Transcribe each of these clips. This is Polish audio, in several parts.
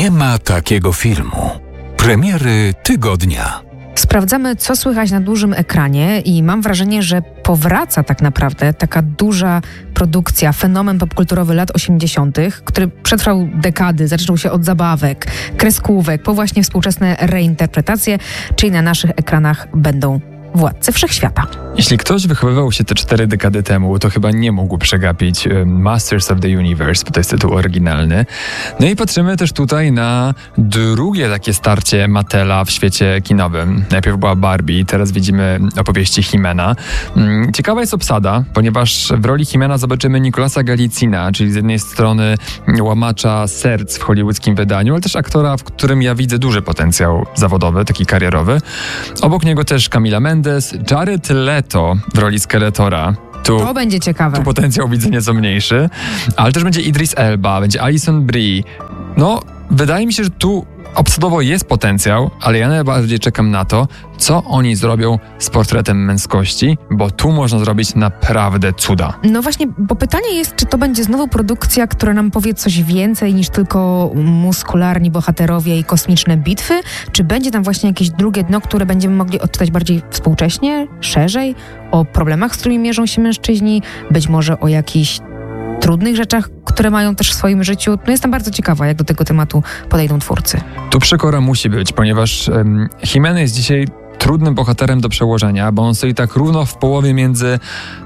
Nie ma takiego filmu. Premiery tygodnia. Sprawdzamy, co słychać na dużym ekranie i mam wrażenie, że powraca tak naprawdę taka duża produkcja, fenomen popkulturowy lat 80., który przetrwał dekady, zaczął się od zabawek, kreskówek, po właśnie współczesne reinterpretacje, czyli na naszych ekranach będą Władcy Wszechświata. Jeśli ktoś wychowywał się te 4 dekady temu, to chyba nie mógł przegapić Masters of the Universe, bo to jest tytuł oryginalny. No i patrzymy też tutaj na drugie takie starcie Mattela w świecie kinowym. Najpierw była Barbie, teraz widzimy opowieści He-Mana. Ciekawa jest obsada, ponieważ w roli He-Mana zobaczymy Nicolasa Galicina, czyli z jednej strony łamacza serc w hollywoodzkim wydaniu, ale też aktora, w którym ja widzę duży potencjał zawodowy, taki karierowy. Obok niego też Camila Mendes, Jared Leto w roli Skeletora. To będzie ciekawe. Tu potencjał widzę nieco mniejszy, ale też będzie Idris Elba, będzie Alison Brie. No, wydaje mi się, że tu obsadowo jest potencjał, ale ja najbardziej czekam na to, co oni zrobią z portretem męskości, bo tu można zrobić naprawdę cuda. No właśnie, bo pytanie jest, czy to będzie znowu produkcja, która nam powie coś więcej niż tylko muskularni bohaterowie i kosmiczne bitwy, czy będzie tam właśnie jakieś drugie dno, które będziemy mogli odczytać bardziej współcześnie, szerzej, o problemach, z którymi mierzą się mężczyźni, być może o jakichś trudnych rzeczach, które mają też w swoim życiu. No jestem bardzo ciekawa, jak do tego tematu podejdą twórcy. Tu przekora musi być, ponieważ He-Man jest dzisiaj trudnym bohaterem do przełożenia, bo on stoi tak równo w połowie między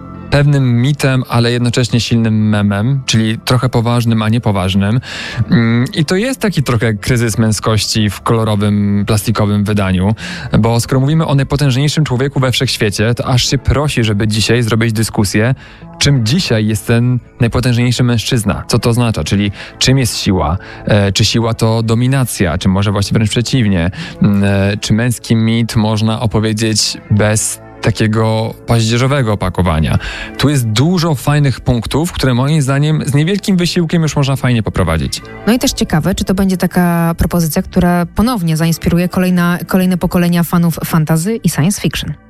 pewnym mitem, ale jednocześnie silnym memem, czyli trochę poważnym, a nie poważnym. I to jest taki trochę kryzys męskości w kolorowym, plastikowym wydaniu, bo skoro mówimy o najpotężniejszym człowieku we wszechświecie, to aż się prosi, żeby dzisiaj zrobić dyskusję, czym dzisiaj jest ten najpotężniejszy mężczyzna. Co to oznacza? Czyli czym jest siła? Czy siła to dominacja? Czy może właśnie wręcz przeciwnie? Czy męski mit można opowiedzieć bez takiego paździerzowego opakowania? Tu jest dużo fajnych punktów, które moim zdaniem z niewielkim wysiłkiem już można fajnie poprowadzić. No i też ciekawe, czy to będzie taka propozycja, która ponownie zainspiruje kolejne pokolenia fanów fantasy i science fiction.